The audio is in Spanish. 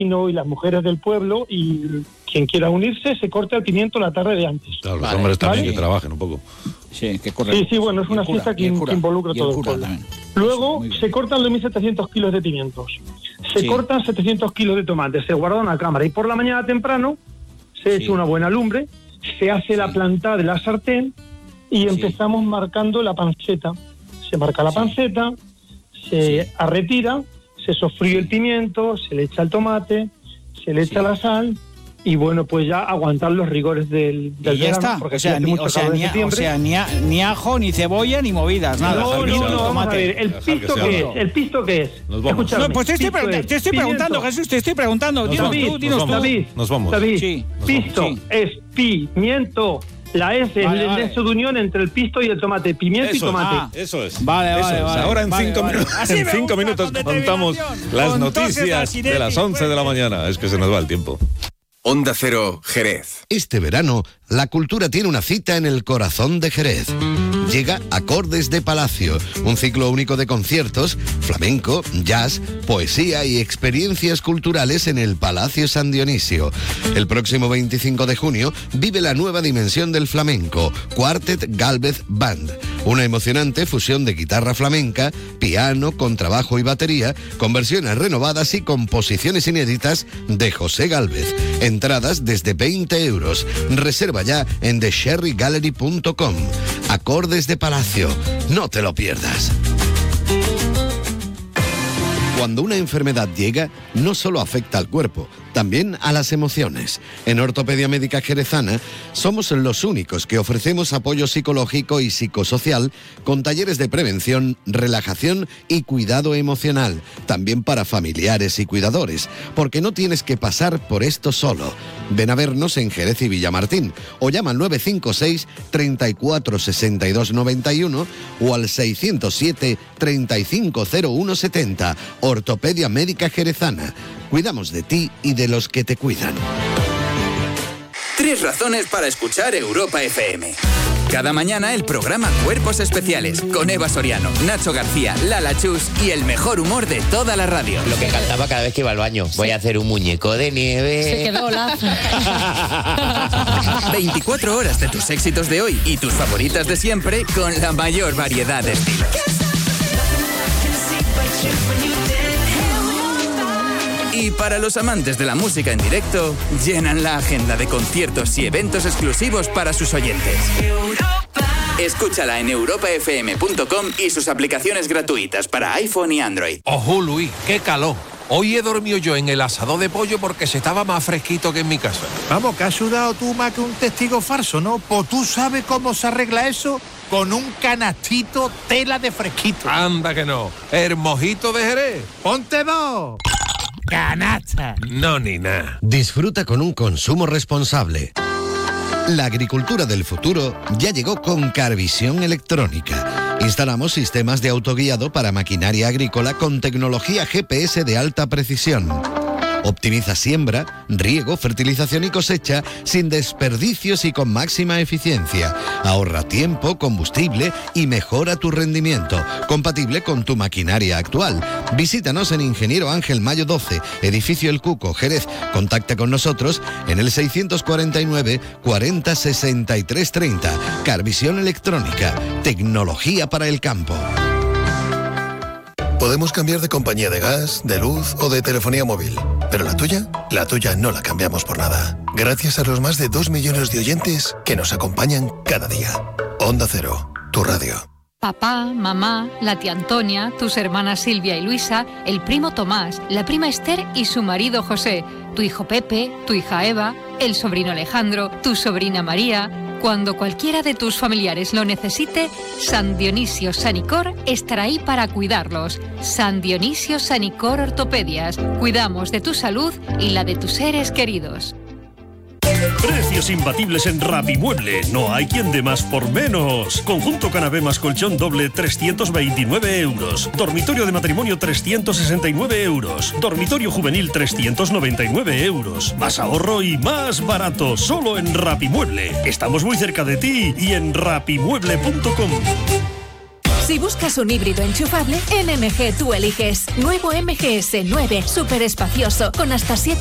vecinos y las mujeres del pueblo, y quien quiera unirse se corta el pimiento la tarde de antes. Claro, los hombres también que trabajen un poco. Sí, que corre. Sí, bueno, es una fiesta que involucra todo el pueblo. Luego se cortan los 1.700 kilos de pimientos, se cortan 700 kilos de tomates, se guarda en una cámara, y por la mañana temprano se echa una buena lumbre, se hace la plantada de la sartén y empezamos marcando la panceta. Se marca la panceta, se retira, se sofríe el pimiento, se le echa el tomate, se le echa la sal, y bueno, pues ya aguantar los rigores del verano, porque ni ajo, ni cebolla, ni movidas, nada. No, vamos a ver, ¿el pisto qué es? Escúchame. No, pues te estoy preguntando, Jesús, te estoy preguntando. Dinos tú. Nos vamos. David, pisto es pimiento. La S es el nexo de unión entre el pisto y el tomate, pimiento y tomate. Eso es. Vale. Ahora en 5 minutos contamos las noticias de las 11 de la mañana. Es que se nos va el tiempo. Onda Cero, Jerez. Este verano, la cultura tiene una cita en el corazón de Jerez. Llega Acordes de Palacio, un ciclo único de conciertos, flamenco, jazz, poesía y experiencias culturales en el Palacio San Dionisio. El próximo 25 de junio vive la nueva dimensión del flamenco, Quartet Gálvez Band. Una emocionante fusión de guitarra flamenca, piano, contrabajo y batería, con versiones renovadas y composiciones inéditas de José Gálvez. Entradas desde 20 euros. Reserva ya en thesherrygallery.com. Acordes de Palacio. No te lo pierdas. Cuando una enfermedad llega, no solo afecta al cuerpo, también a las emociones. En Ortopedia Médica Jerezana somos los únicos que ofrecemos apoyo psicológico y psicosocial con talleres de prevención, relajación y cuidado emocional, también para familiares y cuidadores, porque no tienes que pasar por esto solo. Ven a vernos en Jerez y Villamartín o llama al 956 34 62 91 o al 607 3501 70. Ortopedia Médica Jerezana. Cuidamos de ti y de los que te cuidan. 3 razones para escuchar Europa FM. Cada mañana el programa Cuerpos Especiales con Eva Soriano, Nacho García, Lala Chus y el mejor humor de toda la radio. Lo que cantaba cada vez que iba al baño. Sí. Voy a hacer un muñeco de nieve. Se quedó lazo. 24 horas de tus éxitos de hoy y tus favoritas de siempre con la mayor variedad de estilos. Y para los amantes de la música en directo, llenan la agenda de conciertos y eventos exclusivos para sus oyentes. Escúchala en europafm.com y sus aplicaciones gratuitas para iPhone y Android. Ojo, Luis, qué calor. Hoy he dormido yo en el asador de pollo porque se estaba más fresquito que en mi casa. Vamos, que has sudado tú más que un testigo falso, ¿no? Pues tú sabes cómo se arregla eso con un canastito tela de fresquito. Anda que no. El mojito de Jerez. ¡Ponte 2! ¡Canasta! No, ni nada. Disfruta con un consumo responsable. La agricultura del futuro ya llegó con Carvisión Electrónica. Instalamos sistemas de autoguiado para maquinaria agrícola con tecnología GPS de alta precisión. Optimiza siembra, riego, fertilización y cosecha sin desperdicios y con máxima eficiencia. Ahorra tiempo, combustible y mejora tu rendimiento, compatible con tu maquinaria actual. Visítanos en Ingeniero Ángel Mayo 12, Edificio El Cuco, Jerez. Contacta con nosotros en el 649 40 63 30. Carvisión Electrónica, tecnología para el campo. Podemos cambiar de compañía de gas, de luz o de telefonía móvil, pero la tuya no la cambiamos por nada. Gracias a los más de 2 millones de oyentes que nos acompañan cada día. Onda Cero, tu radio. Papá, mamá, la tía Antonia, tus hermanas Silvia y Luisa, el primo Tomás, la prima Esther y su marido José, tu hijo Pepe, tu hija Eva, el sobrino Alejandro, tu sobrina María. Cuando cualquiera de tus familiares lo necesite, San Dionisio Sanicor estará ahí para cuidarlos. San Dionisio Sanicor Ortopedias. Cuidamos de tu salud y la de tus seres queridos. Precios imbatibles en Rapimueble. No hay quien dé más por menos. Conjunto canapé más colchón doble 329 euros. Dormitorio de matrimonio 369 euros. Dormitorio juvenil 399 euros. Más ahorro y más barato. Solo en Rapimueble. Estamos muy cerca de ti y en rapimueble.com. Si buscas un híbrido enchufable, en MG tú eliges. Nuevo MGS 9, súper espacioso, con hasta 7